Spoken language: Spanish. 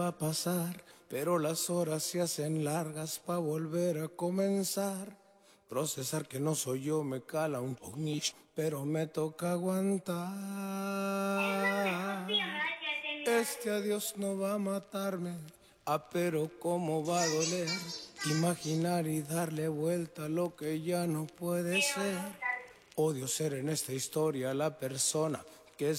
va a pasar, pero las horas se hacen largas pa' volver a comenzar. Procesar que no soy yo me cala un poquito, pero me toca aguantar. Este adiós no va a matarme, pero cómo va a doler. Imaginar y darle vuelta a lo que ya no puede ser. Odio ser en esta historia la persona